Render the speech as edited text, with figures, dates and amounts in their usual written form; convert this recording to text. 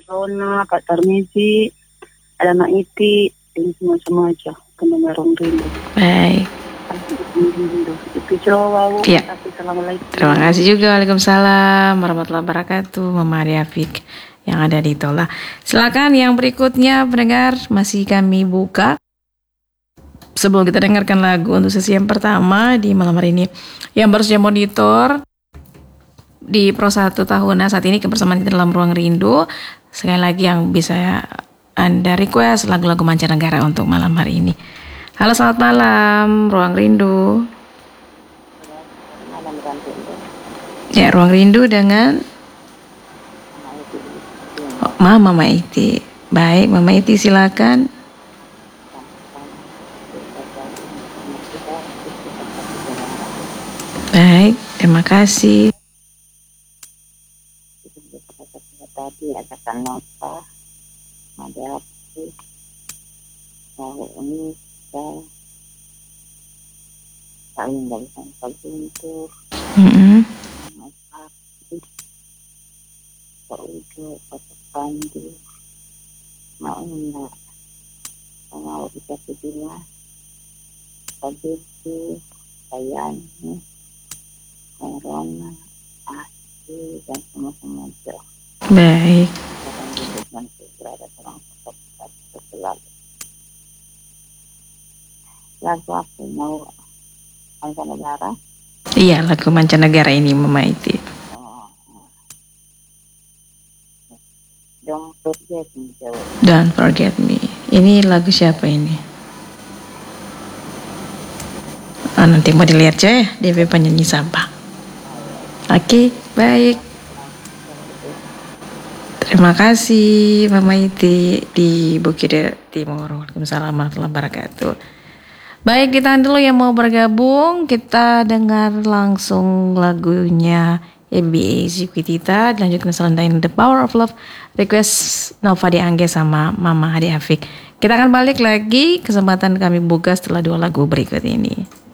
Rona, Kak Tarmizi, ada Mak Iti, ini semua aja. Pendengar Ruang Rindu. Baik. Itu cowok. Ya. Assalamualaikum. Terima kasih juga. Waalaikumsalam warahmatullahi wabarakatuh. Mama Ari Afik yang ada di Tola. Silakan yang berikutnya pendengar masih kami buka. Sebelum kita dengarkan lagu untuk sesi yang pertama di malam hari ini, yang baru saja monitor di Pro 1 Tahuna saat ini kebersamaan kita dalam Ruang Rindu. Sekali lagi yang bisa Anda request lagu-lagu mancanegara untuk malam hari ini. Halo, selamat malam Ruang Rindu. Ya, Ruang Rindu dengan Mama Iti. Baik, Mama Iti silakan. Baik, terima kasih. Tadi ada Kanota, ada aku, mau ini saya saling dari sampai untuk Pak Udo, Pak Pandu, mau enggak, mau dikasih bilang, Pak Betu, sayangnya, Corona, Asi, dan semua-semua jauh. Baik. Lagu aku mau mancanegara. Iya, lagu mancanegara ini Mama Iti. Don't Forget Me. Don't Forget Me. Ini lagu siapa ini? Oh, nanti mau dilihat aja ya DP penyanyi siapa. Oke, baik. Terima kasih Mama Iti di Bukit Timur. Waalaikumsalam warahmatullahi wabarakatuh. Baik, ditahan dulu yang mau bergabung. Kita dengar langsung lagunya NBA Ziquitita dan juga selanjutnya The Power of Love, request Nova Diangge sama Mama Adi Afik. Kita akan balik lagi, kesempatan kami buka setelah 2 lagu berikut ini.